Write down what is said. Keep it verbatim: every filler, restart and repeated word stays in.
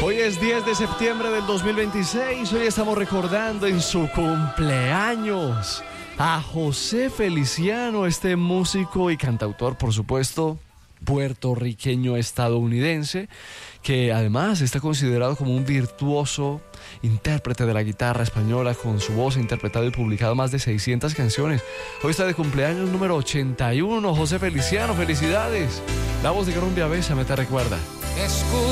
Hoy es diez de septiembre del dos mil veintiséis. Hoy estamos recordando en su cumpleaños a José Feliciano, este músico y cantautor, por supuesto, puertorriqueño estadounidense, que además está considerado como un virtuoso intérprete de la guitarra española. Con su voz ha interpretado y publicado más de seiscientas canciones. Hoy está de cumpleaños número ochenta y uno. José Feliciano, felicidades. La voz de Colombia Besa me te recuerda. Escucha